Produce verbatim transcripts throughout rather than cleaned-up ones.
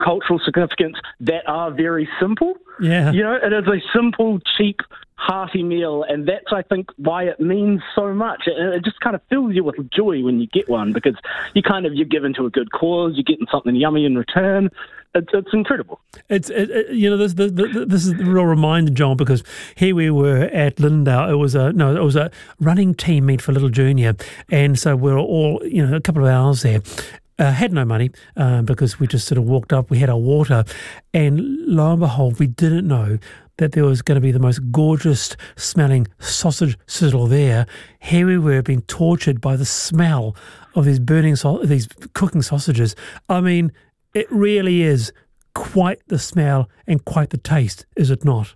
cultural significance that are very simple. Yeah. You know, it is a simple, cheap, hearty meal, and that's, I think, why it means so much. It, it just kind of fills you with joy when you get one, because you kind of, you're given to a good cause, you're getting something yummy in return. It's, it's incredible. It's it, it, you know this, this this is a real reminder, John, because here we were at Lindau. It was a no, it was a running team meet for Little Junior, and so we were all, you know, a couple of hours there. Uh, had no money uh, because we just sort of walked up. We had our water, and lo and behold, we didn't know that there was going to be the most gorgeous smelling sausage sizzle there. Here we were being tortured by the smell of these burning, so- these cooking sausages. I mean, it really is quite the smell and quite the taste, is it not?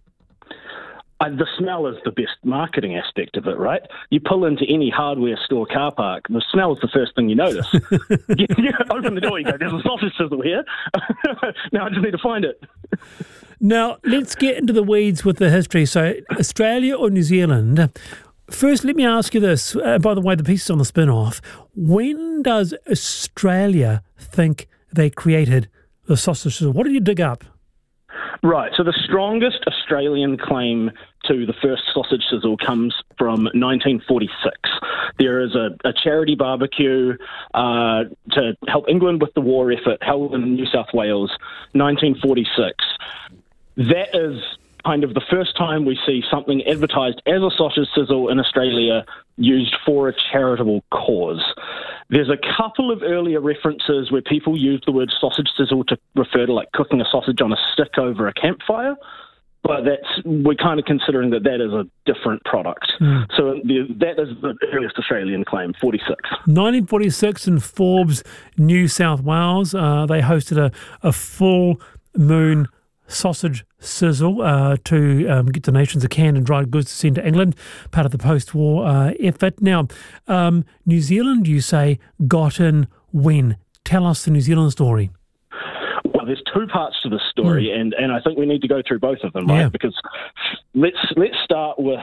Uh, the smell is the best marketing aspect of it, right? You pull into any hardware store car park, the smell is the first thing you notice. you, you open the door, you go, there's a sausage sizzle here. Now I just need to find it. Now, let's get into the weeds with the history. So, Australia or New Zealand? First, let me ask you this. Uh, by the way, the piece is on the spin-off. When does Australia think they created the sausage sizzle? What did you dig up? Right, so the strongest Australian claim to the first sausage sizzle comes from nineteen forty-six. There is a, a charity barbecue uh, to help England with the war effort held in New South Wales, nineteen forty-six. That is kind of the first time we see something advertised as a sausage sizzle in Australia used for a charitable cause. There's a couple of earlier references where people use the word sausage sizzle to refer to like cooking a sausage on a stick over a campfire, but that's, we're kind of considering that that is a different product. Mm. So the, that is the earliest Australian claim, forty-six. nineteen forty-six in Forbes, New South Wales, uh, they hosted a, a full moon sausage sizzle uh, to um, get donations of canned and dried goods to send to England, part of the post-war uh, effort. Now, um, New Zealand, you say, got in when? Tell us the New Zealand story. Well, there's two parts to this story, mm. and, and I think we need to go through both of them, right? Yeah. Because let's let's start with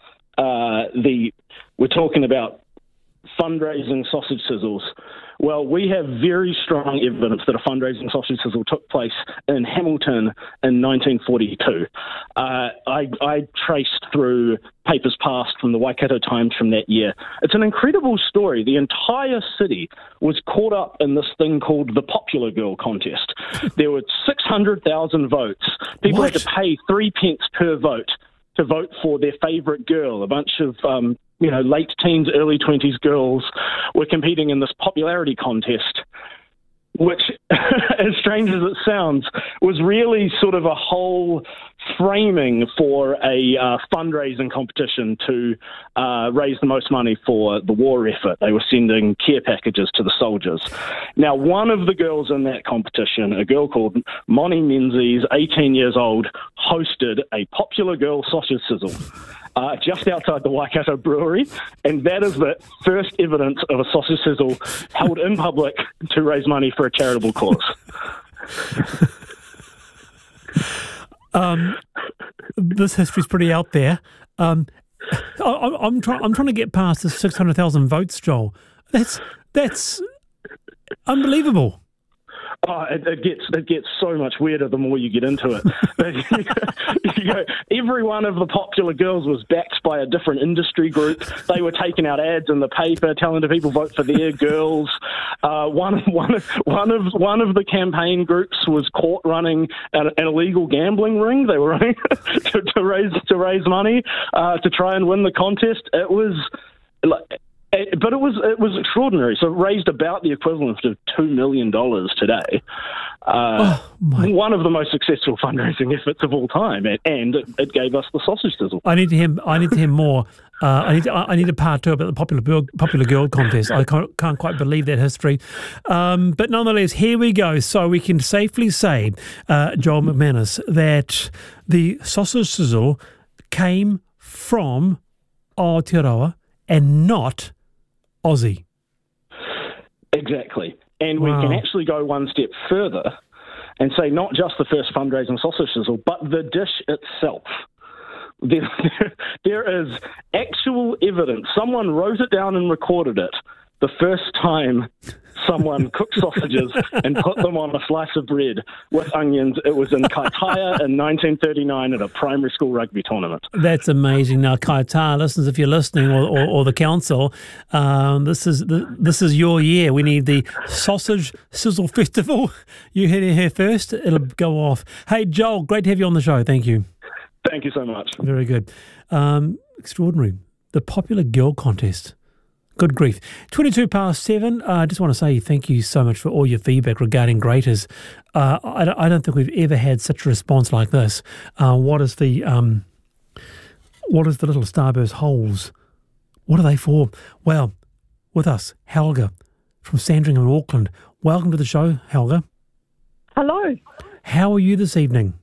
uh, the, we're talking about fundraising sausage sizzles. Well, we have very strong evidence that a fundraising sausage sizzle took place in Hamilton in nineteen forty-two. Uh, I, I traced through papers passed from the Waikato Times from that year. It's an incredible story. The entire city was caught up in this thing called the Popular Girl contest. There were six hundred thousand votes. People What? had to pay three pence per vote to vote for their favourite girl. A bunch of um, you know, late teens, early twenties girls were competing in this popularity contest, which, as strange as it sounds, was really sort of a whole framing for a uh, fundraising competition to uh, raise the most money for the war effort. They were sending care packages to the soldiers. Now, one of the girls in that competition, a girl called Moni Menzies, eighteen years old, hosted a Popular Girl sausage sizzle Uh, just outside the Waikato Brewery, and that is the first evidence of a sausage sizzle held in public to raise money for a charitable cause. um, this history's pretty out there. Um, I, I'm trying. I'm trying to get past the six hundred thousand votes, Joel. That's that's unbelievable. Oh, it, it gets it gets so much weirder the more you get into it. you go, every one of the popular girls was backed by a different industry group. They were taking out ads in the paper telling the people vote for their girls. Uh, one one one of one of the campaign groups was caught running an, an illegal gambling ring. They were running to, to raise to raise money uh, to try and win the contest. It was like. It, but it was it was extraordinary. So it raised about the equivalent of two million dollars today. Uh, oh, my. One of the most successful fundraising efforts of all time, and, and it, it gave us the sausage sizzle. I need to hear. I need to hear more. Uh, I need. To, I need a part two about the popular girl, popular girl contest. I can't, can't quite believe that history, um, but nonetheless, here we go. So we can safely say, uh, Joel McManus, that the sausage sizzle came from Aotearoa and not Aussie. Exactly. And Wow. we can actually go one step further and say not just the first fundraising sausage sizzle, but the dish itself. There, there is actual evidence. Someone wrote it down and recorded it the first time someone cooked sausages and put them on a slice of bread with onions. It was in Kaitaia in nineteen thirty-nine at a primary school rugby tournament. That's amazing. Now, Kaitaia, listeners, if you're listening, or, or, or the council, um, this is the, this is your year. We need the Sausage Sizzle Festival. You hit it here first. It'll go off. Hey, Joel, great to have you on the show. Thank you. Thank you so much. Very good. Um, extraordinary. The popular girl contest. Good grief. twenty-two past seven. I uh, just want to say thank you so much for all your feedback regarding graters. Uh, I, I don't think we've ever had such a response like this. Uh, what is the um, what is the little starburst holes? What are they for? Well, with us, Helga from Sandringham in Auckland. Welcome to the show, Helga. Hello. How are you this evening?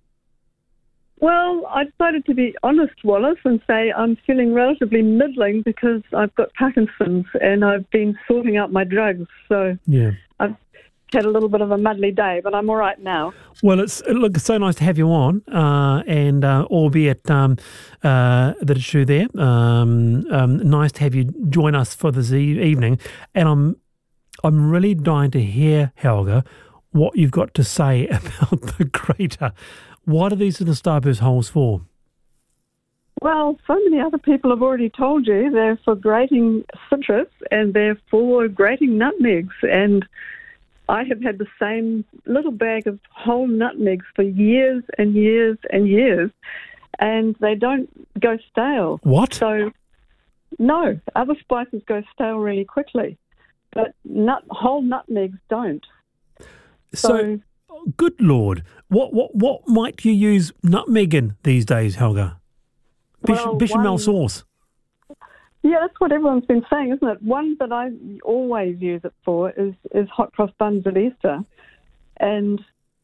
Well, I decided to be honest, Wallace, and say I'm feeling relatively middling because I've got Parkinson's and I've been sorting out my drugs. So yeah, I've had a little bit of a muddly day, but I'm all right now. Well, it's look, it's so nice to have you on, uh, and uh, albeit um, uh, the issue there, um, um, nice to have you join us for this e- evening. And I'm I'm really dying to hear, Helga, what you've got to say about the grater. What are these little starburst holes for? Well, so many other people have already told you they're for grating citrus and they're for grating nutmegs. And I have had the same little bag of whole nutmegs for years and years and years, and they don't go stale. What? So, no, other spices go stale really quickly, but nut whole nutmegs don't. So, so good Lord, what what what might you use nutmeg in these days, Helga? Bish, well, bechamel one, sauce. Yeah, that's what everyone's been saying, isn't it? One that I always use it for is, is hot cross buns at Easter, and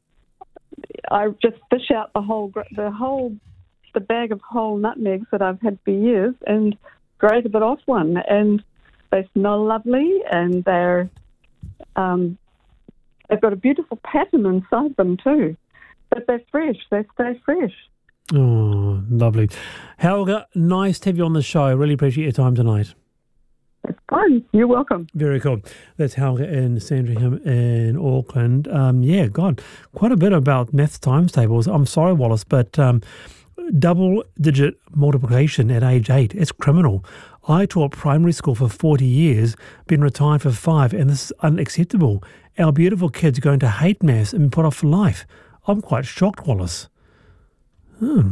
I just fish out the whole the whole the bag of whole nutmegs that I've had for years and grate a bit off one, and they smell lovely, and they're um, they've got a beautiful pattern inside them too. But they're fresh. They stay fresh. Oh, lovely. Helga, nice to have you on the show. I really appreciate your time tonight. It's fine. You're welcome. Very cool. That's Helga in Sandringham in Auckland. Um, yeah, God, quite a bit about maths times tables. I'm sorry, Wallace, but um, double-digit multiplication at age eight, it's criminal. I taught primary school for forty years, been retired for five, and this is unacceptable. Our beautiful kids are going to hate maths and be put off for life. I'm quite shocked, Wallace. Hmm.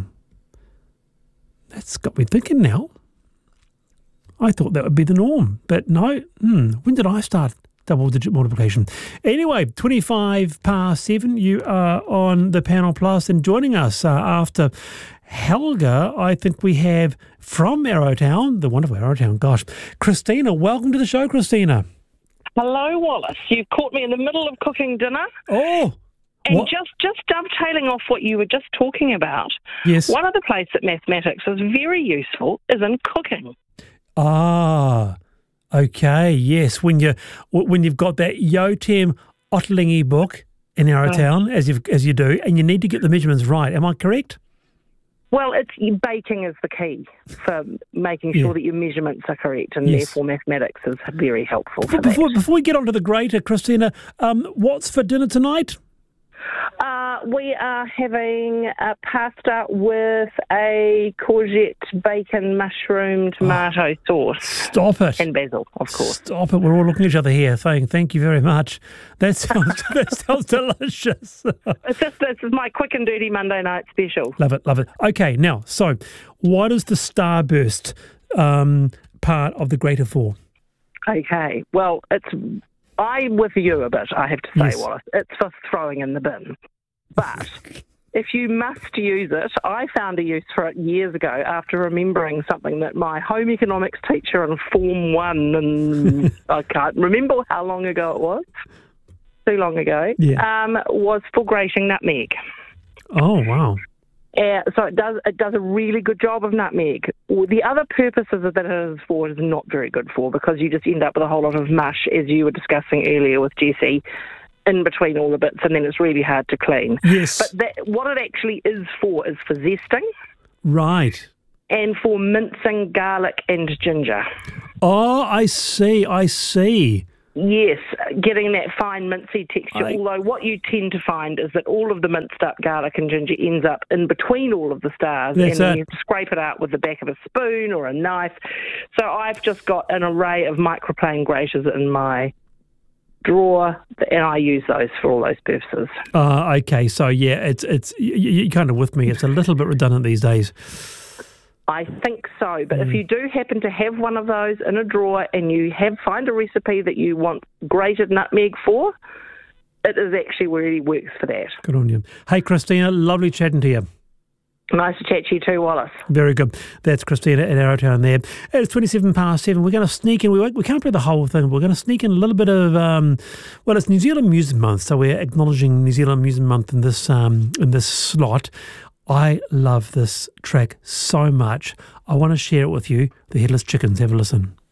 That's got me thinking now. I thought that would be the norm, but no. Hmm. When did I start double-digit multiplication? Anyway, twenty-five past seven, you are on the Panel Plus, and joining us uh, after Helga, I think we have from Arrowtown, the wonderful Arrowtown, gosh, Christina. Welcome to the show, Christina. Hello, Wallace. You've caught me in the middle of cooking dinner. Oh, And what? just, just dovetailing off what you were just talking about, Yes. one other place that mathematics is very useful is in cooking. Ah, okay, yes. When you when you've got that Yotam Ottlingi book in Arrowtown, as you as you do, and you need to get the measurements right. Am I correct? Well, it's baking is the key for making sure Yeah. that your measurements are correct, and Yes. therefore mathematics is very helpful for But before that. before we get on to the grater, Christina, um, what's for dinner tonight? Uh, we are having a pasta with a courgette, bacon, mushroom, tomato sauce. Stop it. And basil, of course. Stop it. We're all looking at each other here saying, thank you very much. That sounds, that sounds delicious. It's just, this is my quick and dirty Monday night special. Love it, love it. Okay, now, so what is the starburst um, part of the grater for? Okay, well, it's I'm with you a bit, I have to say, Yes. Wallace. It's for throwing in the bin. But if you must use it, I found a use for it years ago after remembering something that my home economics teacher in Form one, and I can't remember how long ago it was, too long ago, Yeah. um, was for grating nutmeg. Oh, wow. Uh, so it does it does a really good job of nutmeg. The other purposes that it is for is not very good for, because you just end up with a whole lot of mush, as you were discussing earlier with Jessie, in between all the bits, and then it's really hard to clean. Yes. But that, what it actually is for is for zesting Right. and for mincing garlic and ginger. Oh, I see, I see. Yes, getting that fine mincy texture, I- although what you tend to find is that all of the minced up garlic and ginger ends up in between all of the stars, That's and then it. you have to scrape it out with the back of a spoon or a knife. So I've just got an array of microplane graters in my drawer, and I use those for all those purposes. Uh, okay, so yeah, it's it's you, you're kind of with me. It's a little bit redundant these days. I think so, but if you do happen to have one of those in a drawer and you have find a recipe that you want grated nutmeg for, it is actually really works for that. Good on you. Hey, Christina, lovely chatting to you. Nice to chat to you too, Wallace. Very good. That's Christina in Arrowtown there. It's twenty-seven past seven. We're going to sneak in. We, we can't play the whole thing. We're going to sneak in a little bit of, um, well, it's New Zealand Music Month, so we're acknowledging New Zealand Music Month in this um, in this slot. I love this track so much. I want to share it with you. The Headless Chickens. Have a listen.